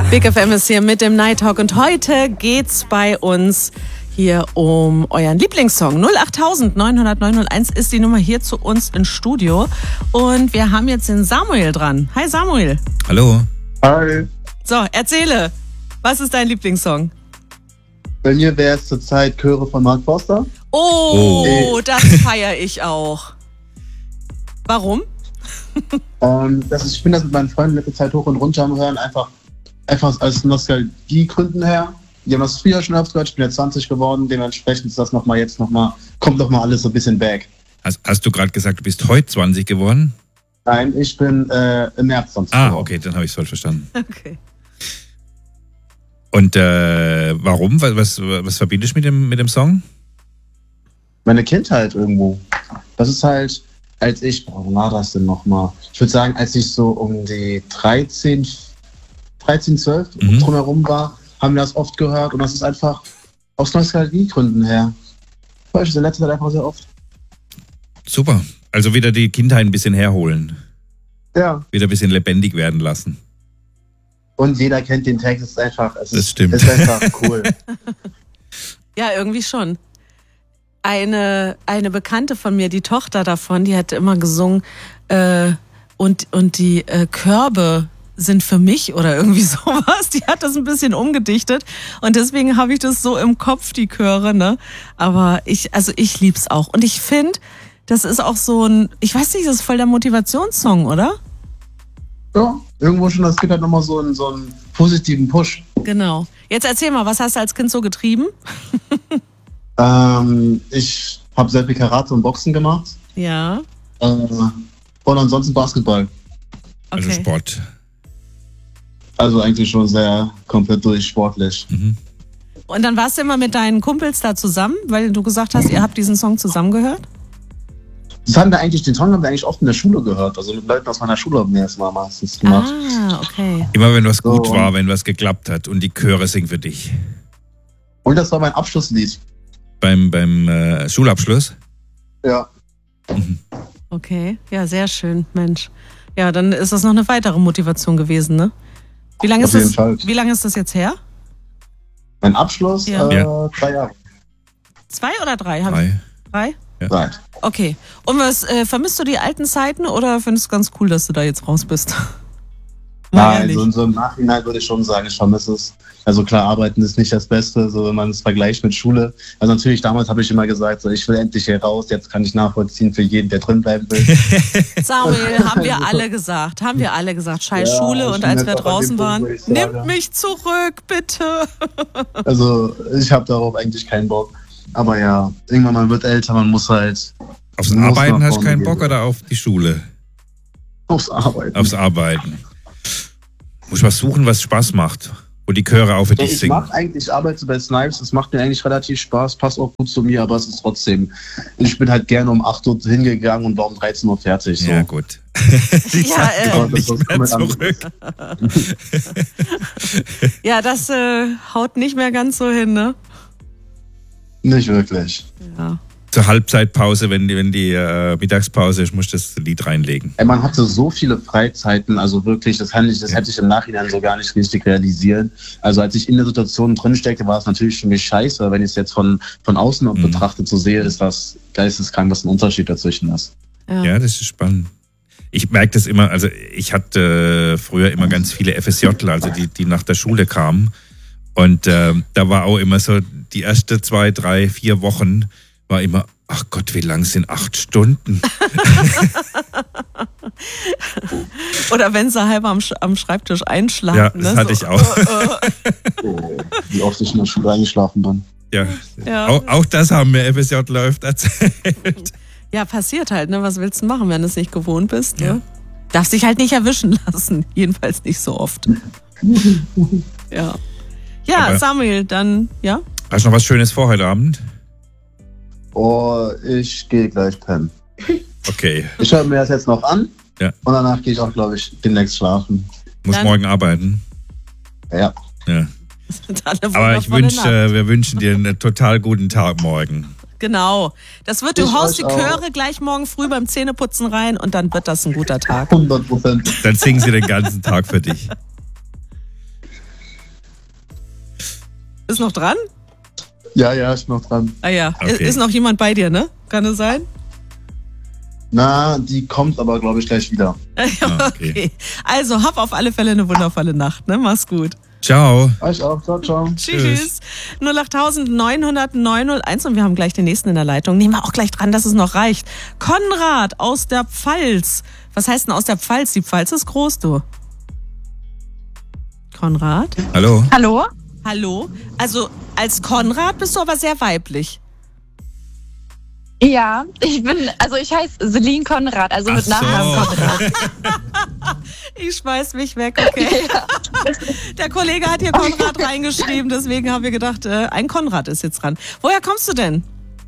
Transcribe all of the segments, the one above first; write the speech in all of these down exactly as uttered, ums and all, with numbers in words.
Big F M ist hier mit dem Night Talk und heute geht's bei uns hier um euren Lieblingssong. null acht neun null null neun null eins ist die Nummer hier zu uns ins Studio und wir haben jetzt den Samuel dran. Hi Samuel. Hallo. Hi. So, erzähle, was ist dein Lieblingssong? Bei mir wäre es zurzeit Chöre von Mark Forster. Oh, oh. Das feiere ich auch. Warum? Und das ist, ich bin das mit meinen Freunden letzte Zeit hoch und runter am Hören, einfach, einfach aus Nostalgiegründen her. Die haben das früher schon oft gehört, ich bin jetzt zwanzig geworden, dementsprechend ist das nochmal jetzt nochmal, kommt nochmal alles so ein bisschen back. Hast, hast du gerade gesagt, du bist heute zwanzig geworden? Nein, ich bin äh, im März zwanzig Ah, geworden. okay, dann habe ich es falsch verstanden. Okay. Und äh, warum? Was, was, was verbindest du mit dem, mit dem Song? Meine Kindheit irgendwo. Das ist halt, als ich, wo war das denn nochmal? Ich würde sagen, als ich so um die dreizehn, dreizehn, zwölf Mhm. drumherum war, haben wir das oft gehört und das ist einfach aus Nostalgiegründen her. Hör ich in letzter Zeit einfach sehr oft. Super. Also wieder die Kindheit ein bisschen herholen. Ja. Wieder ein bisschen lebendig werden lassen. Und jeder kennt den Text, es ist einfach, es Das ist, stimmt. ist einfach cool. Ja, irgendwie schon. Eine, eine Bekannte von mir, die Tochter davon, die hat immer gesungen, äh, und, und die äh, Körbe sind für mich oder irgendwie sowas. Die hat das ein bisschen umgedichtet und deswegen habe ich das so im Kopf, die Chöre, ne? Aber ich, also ich lieb's auch. Und ich finde, das ist auch so ein, ich weiß nicht, das ist voll der Motivationssong, oder? Ja, irgendwo schon, das gibt halt nochmal so einen, so einen positiven Push. Genau. Jetzt erzähl mal, was hast du als Kind so getrieben? Ähm, ich habe sehr viel Karate und Boxen gemacht. Ja. Äh, und ansonsten Basketball. Also Okay. Sport. Also eigentlich schon sehr komplett durch sportlich. Mhm. Und dann warst du immer mit deinen Kumpels da zusammen, weil du gesagt hast, ihr habt diesen Song zusammen gehört? Das haben wir eigentlich, den Song haben wir eigentlich oft in der Schule gehört. Also mit Leuten aus meiner Schule haben wir das mal meistens gemacht. Ah, okay. Immer wenn was gut So. war, wenn was geklappt hat und die Chöre singen für dich. Und das war mein Abschlusslied. Beim, beim äh, Schulabschluss? Ja. Okay, ja, sehr schön, Mensch. Ja, dann ist das noch eine weitere Motivation gewesen, ne? Wie lange Auf ist jeden das? Fall. Wie lange ist das jetzt her? Mein Abschluss, Ja. äh, Ja. drei Jahre. Zwei oder drei? Hab Drei. Drei? Drei. Okay. Und was äh, vermisst du die alten Zeiten oder findest du ganz cool, dass du da jetzt raus bist? Mal Nein, ehrlich. so, so im Nachhinein würde ich schon sagen, ich vermisse es. Also klar, arbeiten ist nicht das Beste, so wenn man es vergleicht mit Schule. Also natürlich, damals habe ich immer gesagt, so, ich will endlich hier raus, jetzt kann ich nachvollziehen für jeden, der drin bleiben will. Samuel, haben wir alle gesagt. Haben wir alle gesagt. Scheiß Ja, Schule. ich Und bin als jetzt wir auch an dem draußen Punkt, waren, wo ich sage- nimmt mich zurück, bitte. Also ich habe darauf eigentlich keinen Bock. Aber ja, irgendwann man wird älter, man muss halt Aufs Muss Arbeiten nach hast du vorne keinen gehen. Bock oder auf die Schule? aufs Arbeiten. Aufs Arbeiten. Muss was suchen, was Spaß macht. Wo die Chöre auch für Ja, dich ich singen. mag eigentlich, ich arbeite bei Snipes, es macht mir eigentlich relativ Spaß, passt auch gut zu mir, aber es ist trotzdem, ich bin halt gerne um acht Uhr hingegangen und war um dreizehn Uhr fertig. So. Ja, gut. Die Ja, Zeit äh, kommt Das nicht ist mehr was zurück. Ja, das äh, haut nicht mehr ganz so hin, ne? Nicht wirklich. Ja. Zur Halbzeitpause, wenn die, wenn die äh, Mittagspause ist, musst du das Lied reinlegen. Ey, man hatte so viele Freizeiten, also wirklich, das, kann ich, das hätte ich im Nachhinein so gar nicht richtig realisieren. Also als ich in der Situation drin steckte, war es natürlich für mich scheiße, wenn ich es jetzt von, von außen Mhm. betrachtet so sehe, ist das geisteskrank, was ein Unterschied dazwischen ist. Ja. Ja, das ist spannend. Ich merke das immer, also ich hatte äh, früher immer ganz viele F S Jler, also die, die nach der Schule kamen. Und äh, da war auch immer so, die erste zwei, drei, vier Wochen war immer, ach Gott, wie lang sind acht Stunden? Oder wenn sie halb am, Sch- am Schreibtisch einschlafen. Ja, das ne? hatte so, ich auch. äh, äh. Oh, wie oft ich in der Schule eingeschlafen bin. Ja, Ja. Auch, auch das haben mir F S Jler öfter erzählt. Ja, passiert halt, ne? Was willst du machen, wenn du es nicht gewohnt bist? Ne? Ja. Darfst dich halt nicht erwischen lassen. Jedenfalls nicht so oft. Ja. Ja, Aber- Samuel, dann, ja? Hast du noch was Schönes vor heute Abend? Oh, ich gehe gleich pennen. Okay, Ich höre mir das jetzt noch an Ja. und danach gehe ich auch, glaube ich, demnächst schlafen. muss Dann- morgen arbeiten. Ja. Ja. Eine Aber ich wundervolle wünsch, Nacht. äh, wir wünschen dir einen total guten Tag morgen. Genau. Das wird, du Ich haust die euch auch. Chöre gleich morgen früh beim Zähneputzen rein und dann wird das ein guter Tag. hundert Prozent. Dann singen sie den ganzen Tag für dich. Ist noch dran? Ja, ja, ich bin noch dran. Ah ja, Okay. ist noch jemand bei dir, ne? Kann es sein? Na, die kommt aber, glaube ich, gleich wieder. Ah, okay. Okay. Also, hab auf alle Fälle eine wundervolle Nacht, ne? Mach's gut. Ciao. Euch auch. Ciao, ciao. Tschüss. null acht neun null null neun null eins und wir haben gleich den nächsten in der Leitung. Nehmen wir auch gleich dran, dass es noch reicht. Konrad aus der Pfalz. Was heißt denn aus der Pfalz? Die Pfalz ist groß, du. Konrad? Hallo. Hallo? Hallo? Also als Konrad bist du aber sehr weiblich. Ja, ich bin, also ich heiße Celine Konrad, also mit Ach so. Nachnamen Konrad. Ich schmeiß mich weg, okay. Der Kollege hat hier Konrad reingeschrieben, deswegen haben wir gedacht, äh, ein Konrad ist jetzt dran. Woher kommst du denn?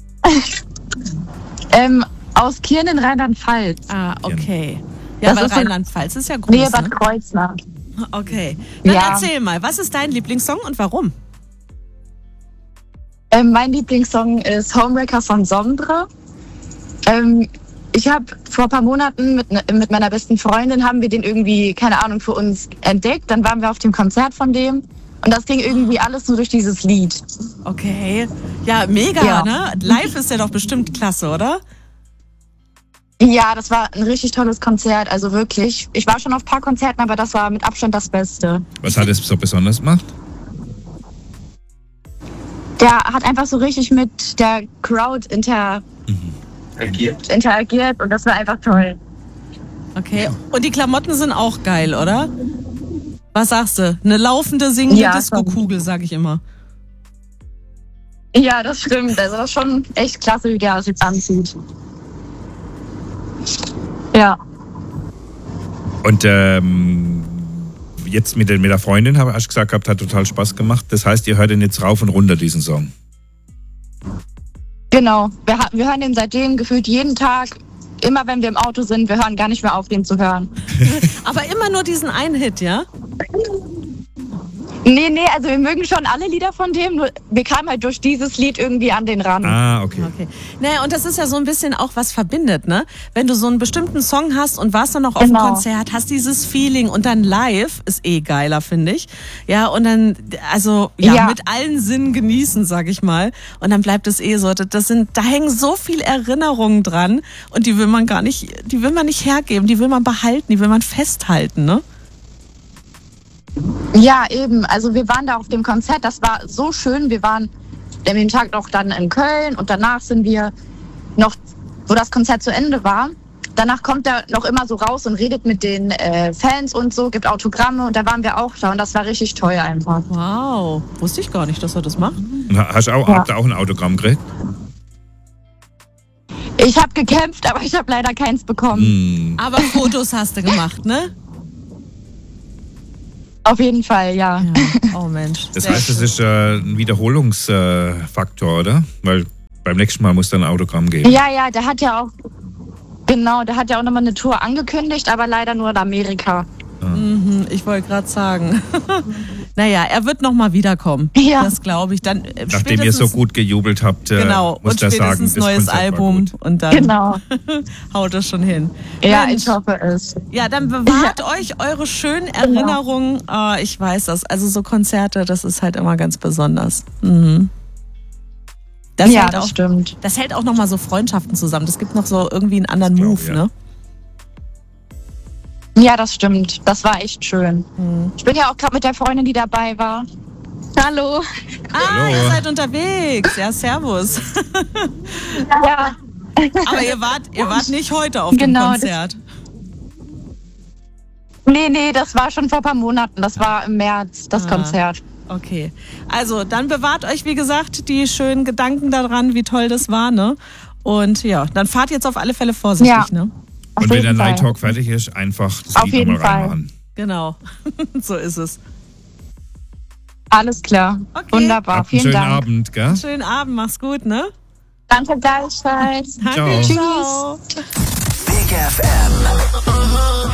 Ähm, aus Kirn in Rheinland-Pfalz. Ah, okay. Ja, Das weil ist so Rheinland-Pfalz ist ja groß, Nähe Bad ne? Kreuznach. Okay. Dann Ja. erzähl mal, was ist dein Lieblingssong und warum? Ähm, mein Lieblingssong ist Homewrecker von Sondre. Ähm, ich habe vor ein paar Monaten mit, ne, mit meiner besten Freundin haben wir den irgendwie, keine Ahnung, für uns entdeckt. Dann waren wir auf dem Konzert von dem und das ging irgendwie alles nur durch dieses Lied. Okay. Ja, mega, Ja. ne? Live ist ja doch bestimmt klasse, oder? Ja, das war ein richtig tolles Konzert, also wirklich. Ich war schon auf ein paar Konzerten, aber das war mit Abstand das Beste. Was hat es so besonders gemacht? Der hat einfach so richtig mit der Crowd inter interagiert und das war einfach toll. Okay. Und die Klamotten sind auch geil, oder? Was sagst du? Eine laufende, singende Ja, Disco-Kugel, sag ich immer. Ja, das stimmt. Also das ist schon echt klasse, wie der sich anzieht. Ja. Und ähm, jetzt mit der, mit der Freundin, habe ich gesagt gehabt, hat total Spaß gemacht. Das heißt, ihr hört ihn jetzt rauf und runter, diesen Song. Genau. Wir, ha- wir hören den seitdem gefühlt jeden Tag. Immer wenn wir im Auto sind, wir hören gar nicht mehr auf, den zu hören. Aber immer nur diesen einen Hit, ja? Nee, nee, also wir mögen schon alle Lieder von dem, nur wir kamen halt durch dieses Lied irgendwie an den ran. Ah, okay. Okay. Naja, und das ist ja so ein bisschen auch was verbindet, ne? Wenn du so einen bestimmten Song hast und warst dann noch auf Genau. dem Konzert, hast dieses Feeling und dann live ist eh geiler, finde ich. Ja, und dann, also, ja, Ja. mit allen Sinnen genießen, sag ich mal. Und dann bleibt es eh so. Das sind, da hängen so viele Erinnerungen dran und die will man gar nicht, die will man nicht hergeben, die will man behalten, die will man festhalten, ne? Ja, eben. Also wir waren da auf dem Konzert, das war so schön. Wir waren an dem Tag noch dann in Köln und danach sind wir noch, wo das Konzert zu Ende war. Danach kommt er noch immer so raus und redet mit den äh, Fans und so, gibt Autogramme und da waren wir auch da und das war richtig toll einfach. Wow. Wusste ich gar nicht, dass er das macht. Und hast du auch, Ja. habt ihr auch ein Autogramm gekriegt? Ich habe gekämpft, aber ich habe leider keins bekommen. Hm. Aber Fotos hast du gemacht, ne? Auf jeden Fall, ja. Ja. Oh Mensch. Das Sehr heißt, es schön. ist äh, ein Wiederholungsfaktor, oder? Weil beim nächsten Mal muss dann ein Autogramm geben. Ja, ja, der hat ja auch, genau, der hat ja auch nochmal eine Tour angekündigt, aber leider nur in Amerika. Mhm, ich wollte gerade sagen. Naja, er wird nochmal wiederkommen. Ja. Das glaube ich. Dann äh, Nachdem ihr so spätestens- gut gejubelt habt, äh, Genau, muss und der sagen, spätestens das neues Konzert war Album gut. und dann Genau. haut es schon hin. Ja, Mensch. ich hoffe es. Ja, dann bewahrt euch eure schönen Erinnerungen. Ah, ich weiß das. Also so Konzerte, das ist halt immer ganz besonders. Mhm. Das ja, hält das auch, stimmt. das hält auch nochmal so Freundschaften zusammen. Das gibt noch so irgendwie einen anderen Das glaub Move, ich, ja. ne? Ja, das stimmt. Das war echt schön. Mhm. Ich bin ja auch gerade mit der Freundin, die dabei war. Hallo. Ah, Hallo. ihr seid unterwegs. Ja, servus. Ja. Aber ihr wart, ihr wart nicht heute auf Genau, dem das- Konzert. Nee, nee, das war schon vor ein paar Monaten. Das war im März, das Ah. Konzert. Okay. Also, dann bewahrt euch, wie gesagt, die schönen Gedanken daran, wie toll das war, ne? Und ja, dann fahrt jetzt auf alle Fälle vorsichtig, Ja. ne? Auf Und wenn der jeden Fall. Night Talk fertig ist, einfach das Auf Lied jeden nochmal Fall. reinmachen. Genau. So ist es. Alles klar. Okay. Wunderbar. Habt einen Vielen schönen Dank. Abend, gell? Schönen Abend, mach's gut, ne? Danke gleichfalls. Danke, Ciao. ciao. Big F M.